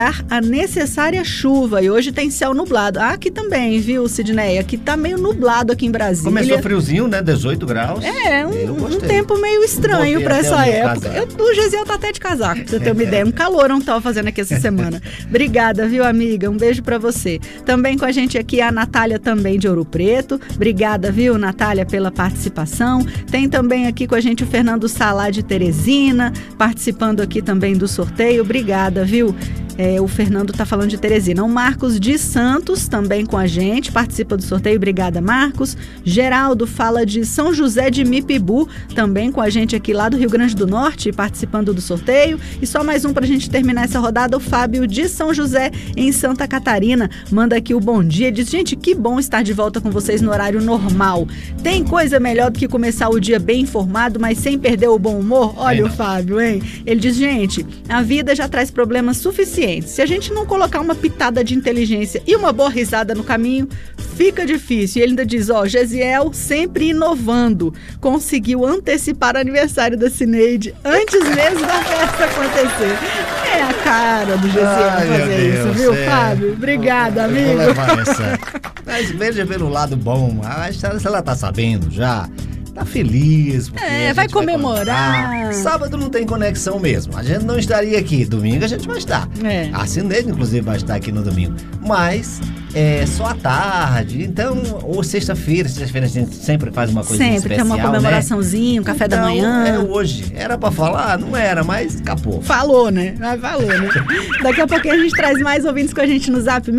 a necessária chuva e hoje tem céu nublado. Aqui também, viu, Sidney? Aqui tá meio nublado aqui em Brasília. Começou friozinho, né? 18 graus. Um tempo meio estranho pra essa época. O Gesiel tá até de casaco, pra você ter uma ideia. Um calorão que tava fazendo aqui essa semana. Obrigada, viu, amiga? Um beijo pra você. Também com a gente aqui a Natália, também de Ouro Preto. Obrigada, viu, Natália, pela participação. Tem também aqui com a gente o Fernando Salá de Teresina, participando aqui também do sorteio. Obrigada, viu? O Fernando tá falando de Teresina. O Marcos de Santos também com a gente, participa do sorteio. Obrigada, Marcos. Geraldo fala de São José de Mipibu, também com a gente aqui lá do Rio Grande do Norte, participando do sorteio. E só mais um pra gente terminar essa rodada, o Fábio de São José, em Santa Catarina. Manda aqui o bom dia, diz, gente, que bom estar de volta com vocês no horário normal. Tem coisa melhor do que começar o dia bem informado, mas sem perder o bom humor? Olha o Fábio, hein? Ele diz, gente, a vida já traz problemas suficientes. Se a gente não colocar uma pitada de inteligência e uma boa risada no caminho, fica difícil. E ele ainda diz, Gesiel sempre inovando. Conseguiu antecipar o aniversário da Cineide antes mesmo da festa acontecer. É a cara do Gesiel fazer isso, viu, Fábio? Obrigada, amigo. Vou levar essa. Mas veja pelo lado bom. Se ela tá sabendo já, tá feliz. Vai comemorar. Sábado não tem conexão mesmo. A gente não estaria aqui. Domingo a gente vai estar. A Cineide, inclusive, vai estar aqui no domingo. Mas só à tarde. Então, ou sexta-feira a gente sempre faz uma coisa especial, tem uma comemoraçãozinha, um café da manhã. É hoje. Era pra falar? Não era, mas escapou. Falou, né? Daqui a pouquinho a gente traz mais ouvintes com a gente no zap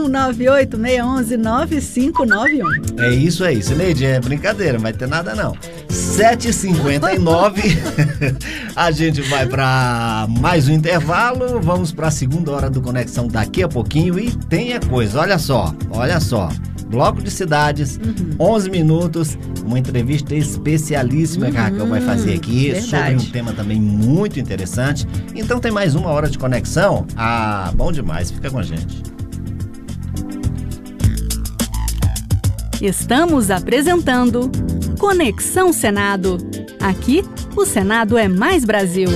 6198-611-9591. É isso aí, Cineide, é brincadeira, não vai ter nada não. 7h59, a gente vai para mais um intervalo, vamos para a segunda hora do Conexão daqui a pouquinho e tem a coisa, olha só, bloco de cidades, 11 minutos, uma entrevista especialíssima que a Raquel vai fazer aqui, sobre um tema também muito interessante, então tem mais uma hora de conexão, bom demais, fica com a gente. Estamos apresentando Conexão Senado. Aqui, o Senado é mais Brasil.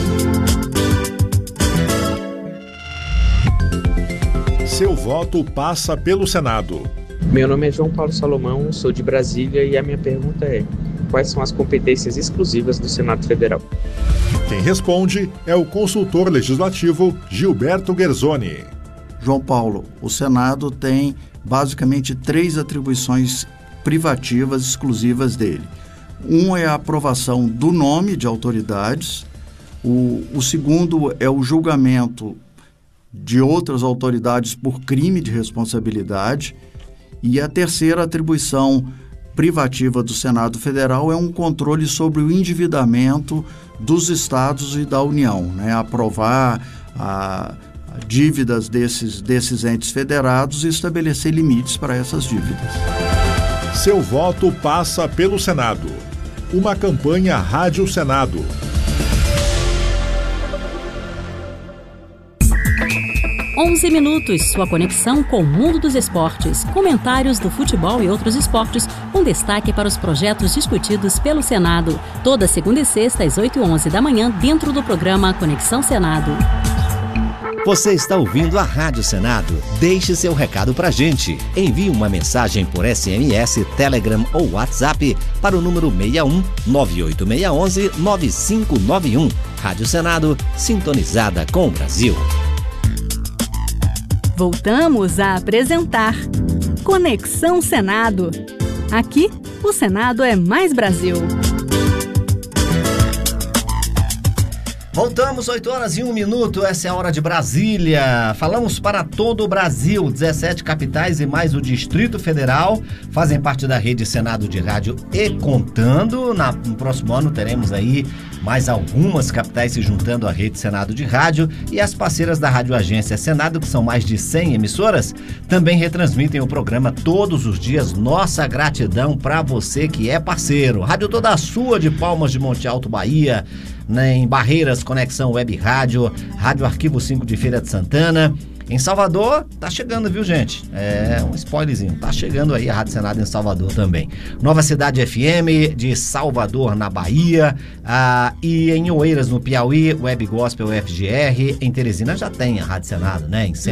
Seu voto passa pelo Senado. Meu nome é João Paulo Salomão, sou de Brasília e a minha pergunta é: quais são as competências exclusivas do Senado Federal? Quem responde é o consultor legislativo Gilberto Guerzoni. João Paulo, o Senado tem basicamente 3 atribuições privativas exclusivas dele. Um é a aprovação do nome de autoridades, o segundo é o julgamento de outras autoridades por crime de responsabilidade e a terceira atribuição privativa do Senado Federal é um controle sobre o endividamento dos estados e da União, né? Aprovar dívidas desses entes federados e estabelecer limites para essas dívidas. Seu voto passa pelo Senado. Uma campanha Rádio Senado. minutos, sua conexão com o mundo dos esportes, comentários do futebol e outros esportes, com destaque para os projetos discutidos pelo Senado. Toda segunda e sexta, às 8h11 da manhã, dentro do programa Conexão Senado. Você está ouvindo a Rádio Senado? Deixe seu recado pra gente. Envie uma mensagem por SMS, Telegram ou WhatsApp para o número 61 98611 9591. Rádio Senado, sintonizada com o Brasil. Voltamos a apresentar Conexão Senado. Aqui, o Senado é mais Brasil. Voltamos, 8h01, essa é a hora de Brasília. Falamos para todo o Brasil, 17 capitais e mais o Distrito Federal fazem parte da rede Senado de Rádio e contando. No próximo ano teremos aí mais algumas capitais se juntando à rede Senado de Rádio e as parceiras da Rádio Agência Senado, que são mais de 100 emissoras, também retransmitem o programa todos os dias. Nossa gratidão para você que é parceiro. Rádio toda a sua de Palmas de Monte Alto, Bahia, em Barreiras, Conexão Web Rádio, Rádio Arquivo 5 de Feira de Santana Em Salvador, tá chegando, viu, gente? É um spoilerzinho. Tá chegando aí a Rádio Senado em Salvador também. Nova Cidade FM de Salvador, na Bahia. E em Oeiras, no Piauí, Web Gospel FGR. Em Teresina já tem a Rádio Senado, né? Em